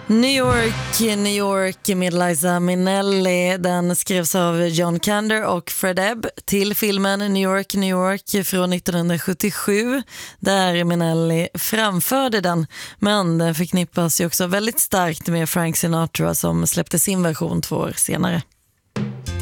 New York, New York med Liza Minnelli. Den skrevs av John Kander och Fred Ebb till filmen New York, New York från 1977 där Minnelli framförde den. Men den förknippas ju också väldigt starkt med Frank Sinatra som släppte sin version 2 år senare.